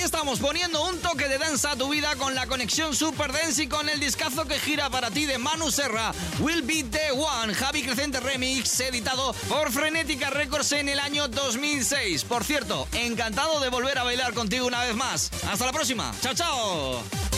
estamos poniendo un toque de dance a tu vida con la conexión Super Dance y con el discazo que gira para ti de Manu Serra, Will Be The One, Javi Crecente Remix, editado por Frenética Records en el año 2006. Por cierto, encantado de volver a bailar contigo una vez más. Hasta la próxima. Chao, chao.